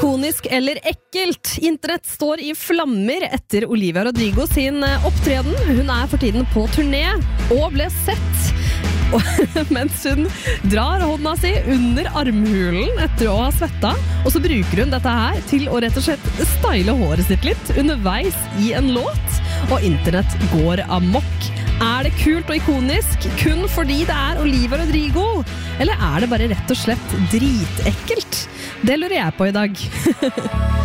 Ikonisk eller ekkelt? Internett står i flammer etter Olivia Rodrigo sin opptreden. Hun for tiden på turné og ble sett mens hun drar hånda si under armhulen etter å ha svetta, og så bruker hun dette her til å rett og slett style håret sitt litt underveis i en låt, og internett går amok. Det kult og ikonisk kun fordi det Olivia Rodrigo, eller det bare rett og slett dritekkelt? Det lurer jeg på i dag.